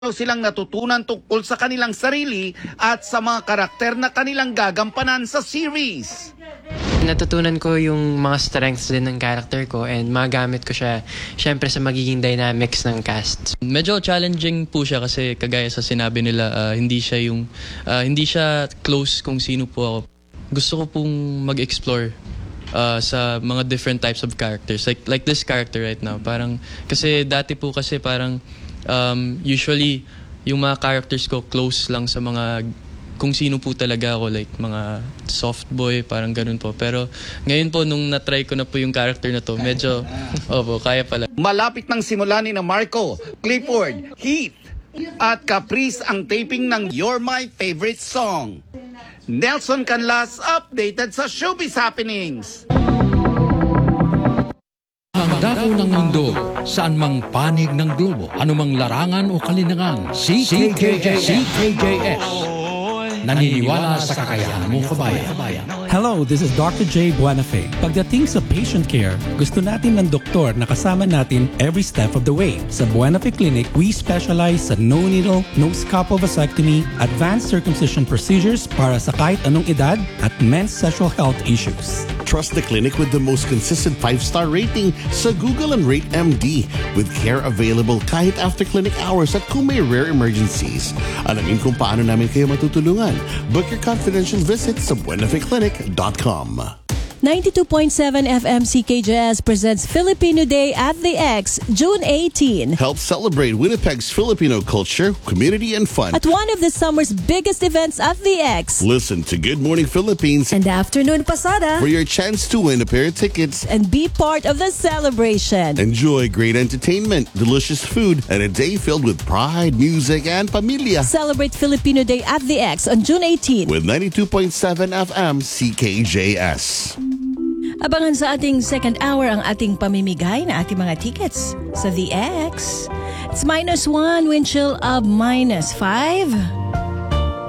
silang natutunan tungkol sa kanilang sarili at sa mga karakter na kanilang gagampanan sa series. Natutunan ko yung mga strengths din ng character ko and magamit ko siya syempre sa magiging dynamics ng cast. Medyo challenging po siya kasi kagaya sa sinabi nila, hindi siya close kung sino po ako. Gusto ko pong mag-explore sa mga different types of characters. Like this character right now. Parang kasi dati po kasi parang usually yung mga characters ko close lang sa mga kung sino po talaga ako, like mga soft boy, parang ganun po. Pero ngayon po, nung na-try ko na po yung character na to, medyo, opo, kaya pala. Malapit nang simula ni na Marco, Clifford, Heath, at Caprice ang taping ng You're My Favorite Song. Nelson Canlas, updated sa Showbiz Happenings. Ang dako ng mundo, saan mang panig ng globo, anumang larangan o kalinangan, CKJS. Naniniwala sa kakayahan mo, kabayan. Hello, this is Dr. J. Buenafe. Pagdating sa patient care, gusto natin ng doktor na kasama natin every step of the way. Sa Buenafe Clinic, we specialize sa no-needle, no-scalpel vasectomy, advanced circumcision procedures para sa kahit anong edad at men's sexual health issues. Trust the clinic with the most consistent 5-star rating sa Google and Rate MD with care available kahit after clinic hours at kung may rare emergencies. Alamin kung paano namin kayo matutulungan. Book your confidential visit sa buenafeclinic.com. 92.7 FM CKJS presents Filipino Day at the X, June 18. Help celebrate Winnipeg's Filipino culture, community, and fun. At one of the summer's biggest events at the X. Listen to Good Morning Philippines and Afternoon Pasada for your chance to win a pair of tickets and be part of the celebration. Enjoy great entertainment, delicious food, and a day filled with pride, music, and pamilya. Celebrate Filipino Day at the X on June 18 with 92.7 FM CKJS. Abangan sa ating second hour ang ating pamimigay na ating mga tickets sa The X. It's -1, wind chill of -5.